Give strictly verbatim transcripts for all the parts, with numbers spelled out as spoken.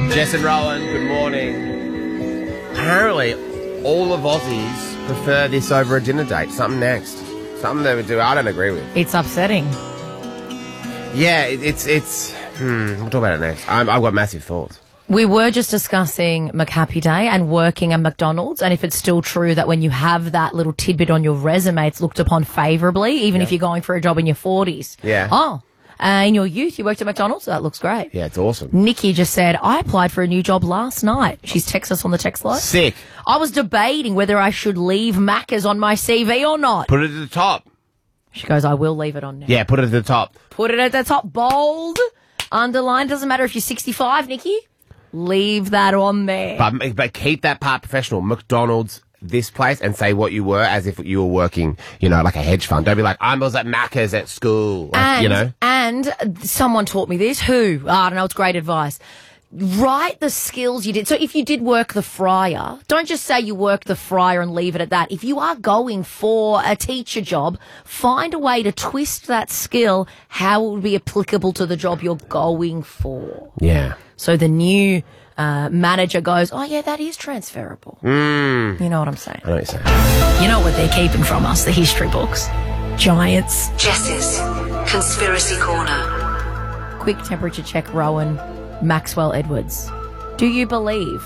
Jess and Rowan, good morning. Apparently, all of Aussies prefer this over a dinner date. Something next. Something they would do I don't agree with. It's upsetting. Yeah, it, it's... it's. Hmm, we'll talk about it next. I'm, I've got massive thoughts. We were just discussing McHappy Day and working at McDonald's, and if it's still true that when you have that little tidbit on your resume, it's looked upon favourably, even yeah. if you're going for a job in your forties. Yeah. Oh, uh, in your youth, you worked at McDonald's? That looks great. Yeah, it's awesome. Nikki just said, I applied for a new job last night. She's texted us on the text line. Sick. I was debating whether I should leave Macca's on my C V or not. Put it at the top. She goes, I will leave it on now. Yeah, put it at the top. Put it at the top. Bold, underline. Doesn't matter if you're sixty-five, Nikki. Leave that on there. But, but keep that part professional. McDonald's, this place, and say what you were as if you were working, you know, like a hedge fund. Don't be like, I was at Macca's at school. Like, and, you know? And someone taught me this. Who? Oh, I don't know. It's great advice. Write the skills you did. So if you did work the fryer, don't just say you worked the fryer and leave it at that. If you are going for a teacher job, find a way to twist that skill how it would be applicable to the job you're going for. Yeah. So the new uh, manager goes, oh, yeah, that is transferable. Mm. You know what I'm saying? I know what you're saying. You know what they're keeping from us, the history books. Giants. Jess's Conspiracy Corner. Quick temperature check, Rowan. Maxwell Edwards. Do you believe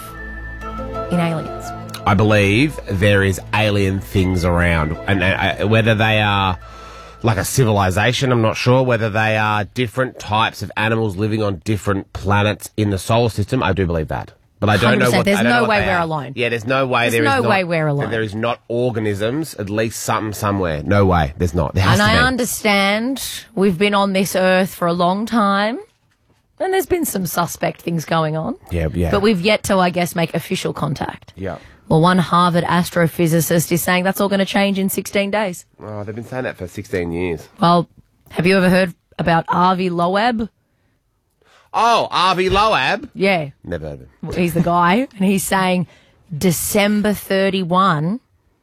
in aliens? I believe there is alien things around. And uh, whether they are like a civilization, I'm not sure. Whether they are different types of animals living on different planets in the solar system, I do believe that. But I don't know what. There's I don't no know what way they we're are. alone. Yeah, there's no way. There's there no is not, way we're alone. There is not organisms. At least something somewhere. No way. There's not. There has and to I be. understand we've been on this earth for a long time. And there's been some suspect things going on. Yeah, yeah. But we've yet to, I guess, make official contact. Yeah. Well, one Harvard astrophysicist is saying that's all going to change in sixteen days. Oh, they've been saying that for sixteen years. Well, have you ever heard about Avi Loeb? Oh, Avi Loeb? Yeah. Never heard of him. Well, he's the guy. And he's saying December thirty-first.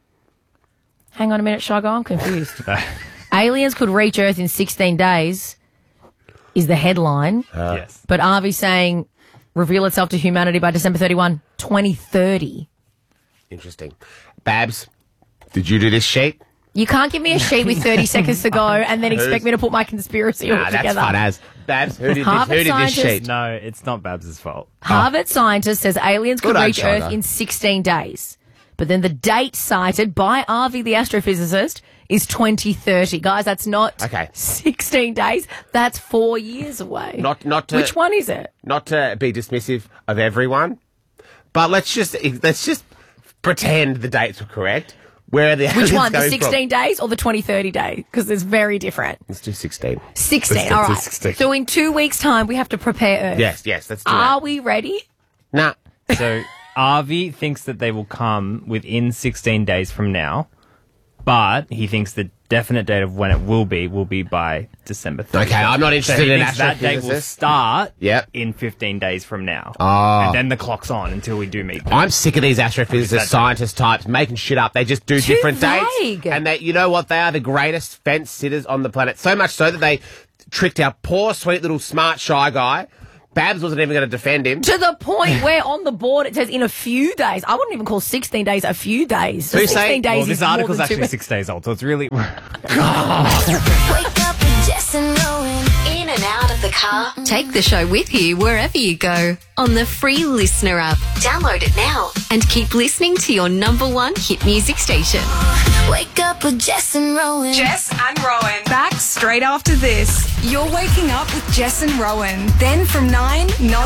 Hang on a minute, shall I go? I'm confused. Aliens could reach Earth in sixteen days. Is the headline. Uh, yes. But Avi's saying reveal itself to humanity by December thirty-first, twenty thirty. Interesting. Babs, did you do this sheet? You can't give me a sheet with thirty seconds to go and then expect me to put my conspiracy all Nah, together. that's fun as. Babs, who did this, Harvard who did this scientist- sheet? No, it's not Babs' fault. Harvard scientist says aliens could Good on reach China. Earth in sixteen days. But then the date cited by Avi, the astrophysicist, is twenty thirty. Guys, that's not Okay. sixteen days. That's four years away. Not, not to, Which one is it? Not to be dismissive of everyone, but let's just let's just pretend the dates were correct. Where are the Which aliens one? The coming sixteen from? days or the twenty thirty day? Because it's very different. Let's do sixteen. sixteen. Let's- All let's do right. sixteen. So in two weeks' time, we have to prepare Earth. Yes, yes, let's do Are that. we ready? Nah. So Avi thinks that they will come within sixteen days from now, but he thinks the definite date of when it will be will be by December thirtieth. Okay, I'm not So interested he in thinks that date will astrophysicists. start Yep. in fifteen days from now. Oh. And then the clock's on until we do meet them. I'm sick of these astrophysicist that- scientist types making shit up. They just do Too different vague. dates. And they, you know what? They are the greatest fence sitters on the planet. So much so that they tricked our poor, sweet little smart, shy guy. Babs wasn't even going to defend him. To the point where on the board it says in a few days. I wouldn't even call sixteen days a few days. So Who's sixteen saying- days Well, this is more article's than two actually weeks. six days old, so it's really... Wake up with Jess and Rowan. In and out of the car. Take the show with you wherever you go on the free Listener app. Download it now and keep listening to your number one hit music station. Wake up with Jess and Rowan. Jess and Rowan. Back straight after this. You're waking up with Jess and Rowan. Then from nine, non